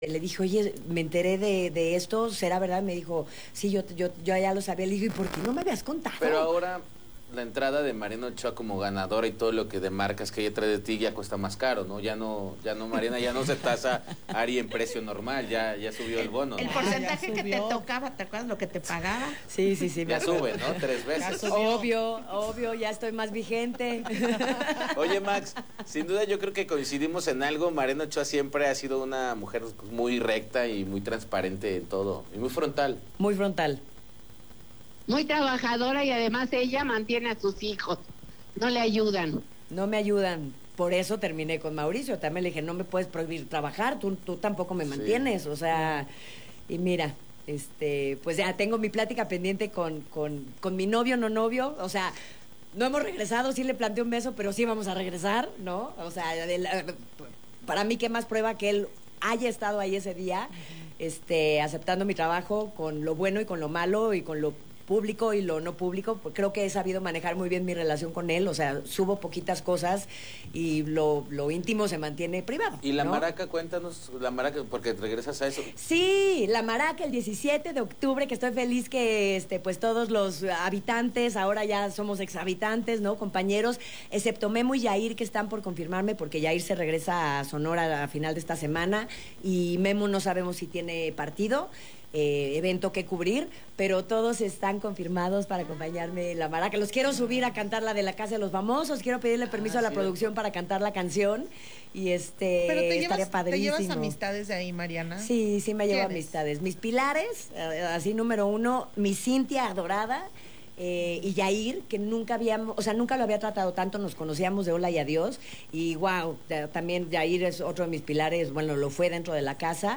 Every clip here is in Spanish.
Le dije, oye, me enteré de esto, ¿será verdad? Me dijo, sí, yo ya lo sabía. Le dije, ¿y por qué no me habías contado? Pero ahora la entrada de Mariana Ochoa como ganadora y todo lo que de marcas que ella trae de ti ya cuesta más caro, ¿no? Ya no, Mariana, ya no se tasa Ari en precio normal, ya subió el bono, ¿no? El porcentaje que te tocaba, ¿te acuerdas lo que te pagaba? Sí. Ya sube, ¿no? 3 veces. Obvio, ya estoy más vigente. Oye, Max, sin duda yo creo que coincidimos en algo. Mariana Ochoa siempre ha sido una mujer muy recta y muy transparente en todo, y muy frontal. Muy frontal. Muy trabajadora y además ella mantiene a sus hijos. No le ayudan. No me ayudan. Por eso terminé con Mauricio. También le dije, no me puedes prohibir trabajar, tú tampoco me mantienes. O sea, y mira, pues ya tengo mi plática pendiente con mi novio, no novio. O sea, no hemos regresado, sí le planteé un beso, pero sí vamos a regresar, ¿no? O sea, para mí, ¿qué más prueba que él haya estado ahí ese día, aceptando mi trabajo con lo bueno y con lo malo y con lo público y lo no público? Creo que he sabido manejar muy bien mi relación con él, o sea, subo poquitas cosas y lo íntimo se mantiene privado. ¿Y la ¿no? maraca? Cuéntanos, la maraca, porque regresas a eso. Sí, la maraca el 17 de octubre, que estoy feliz que pues todos los habitantes, ahora ya somos exhabitantes, ¿no? Compañeros, excepto Memo y Yair, que están por confirmarme, porque Yair se regresa a Sonora a final de esta semana y Memo no sabemos si tiene partido. Evento que cubrir, pero todos están confirmados para acompañarme en la maraca. Los quiero subir a cantar la de la Casa de los Famosos, quiero pedirle permiso a la producción para cantar la canción y Pero estaría padrísimo. ¿Te llevas amistades de ahí, Mariana? Sí, me llevo amistades. Mis pilares, así número 1, mi Cintia adorada, y Yair, que nunca lo había tratado tanto, nos conocíamos de hola y adiós, y wow, también Yair es otro de mis pilares, bueno, lo fue dentro de la casa,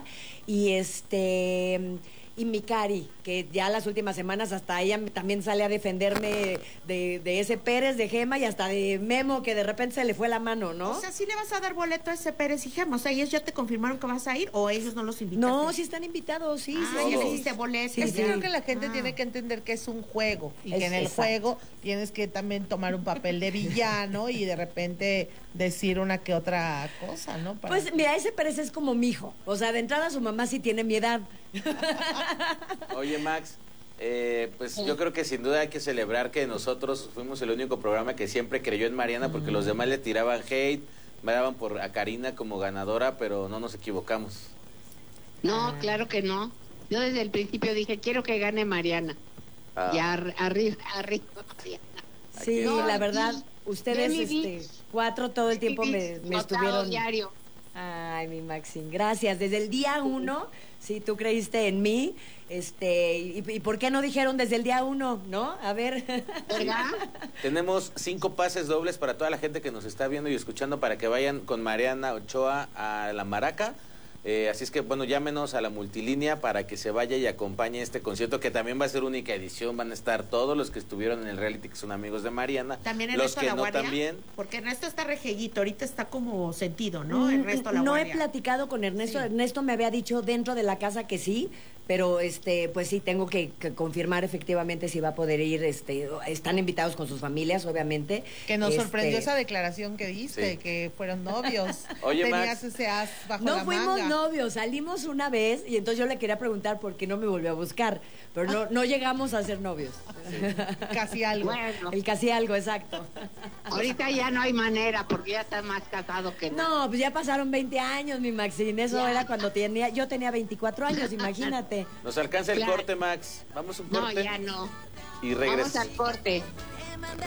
y mi Cari, que ya las últimas semanas hasta ella también sale a defenderme de ese Pérez, de Gema y hasta de Memo, que de repente se le fue la mano, ¿no? O sea, ¿sí le vas a dar boleto a ese Pérez y Gema? O sea, ¿ellos ya te confirmaron que vas a ir o ellos no los invitaron? No, sí están invitados, sí. Ya le hiciste boleto. Es que creo que la gente tiene que entender que es un juego y que en el juego tienes que también tomar un papel de villano y de repente decir una que otra cosa, ¿no? Pues mira, ese Pérez es como mi hijo. O sea, de entrada su mamá sí tiene mi edad. Oye, Max, pues yo creo que sin duda hay que celebrar que nosotros fuimos el único programa que siempre creyó en Mariana, porque los demás le tiraban hate, me daban a Karina como ganadora, pero no nos equivocamos. No, claro que no. Yo desde el principio dije, quiero que gane Mariana. Y arriba Mariana. Sí, No, la verdad, ustedes 4 todo el tiempo me estuvieron... diario. Ay, mi Maxine, gracias. Desde el día 1, sí, tú creíste en mí, y ¿por qué no dijeron desde el día 1, no? A ver. ¿Verdad? Tenemos 5 pases dobles para toda la gente que nos está viendo y escuchando para que vayan con Mariana Ochoa a la Maraca. Así es que, bueno, llámenos a la multilínea para que se vaya y acompañe este concierto, que también va a ser única edición. Van a estar todos los que estuvieron en el reality, que son amigos de Mariana. También los Ernesto que La no Guardia, también. porque Ernesto está rejeguito, ahorita está como sentido, ¿no? Ernesto La No Guardia. he platicado con Ernesto. Sí. Ernesto me había dicho dentro de la casa que sí, pero pues sí, tengo que confirmar efectivamente si va a poder ir. Están invitados con sus familias, obviamente. Que nos sorprendió esa declaración que diste, Sí. que fueron novios. Oye, Tenías Max. ese as bajo No la fuimos manga. novios, salimos una vez y entonces yo le quería preguntar por qué no me volvió a buscar, pero no llegamos a ser novios. Casi algo. Bueno, El casi algo, exacto. ahorita ya no hay manera porque ya estás más casado que nada. No, pues ya pasaron 20 años, mi Maxine. Eso Ya. era cuando yo tenía 24 años, imagínate. Nos alcanza el Claro. corte, Max. Vamos a un No, corte ya no. y Vamos regresamos. al corte.